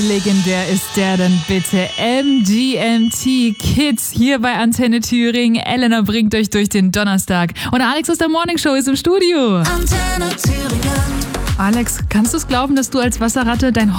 Legendär ist der denn bitte. MGMT Kids hier bei Antenne Thüringen. Elena bringt euch durch den Donnerstag. Und Alex aus der Morning Show ist im Studio. Antenne Thüringen. Alex, kannst du es glauben, dass du als Wasserratte dein